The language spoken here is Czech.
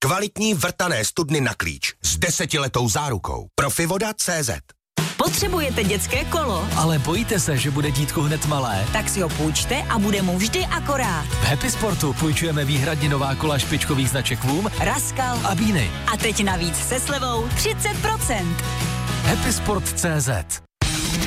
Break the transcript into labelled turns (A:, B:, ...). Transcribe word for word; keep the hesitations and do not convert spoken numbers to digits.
A: Kvalitní vrtané studny na klíč s desetiletou zárukou. Profivoda tečka cé zet.
B: Potřebujete dětské kolo?
C: Ale bojíte se, že bude dítku hned malé?
B: Tak si ho půjčte a bude mu vždy akorát.
C: V Happy Sportu půjčujeme výhradně nová kola špičkových značek Voom,
B: Raskal
C: a Bíny.
B: A teď navíc se slevou třicet procent.
C: Happy Sport tečka cé zet.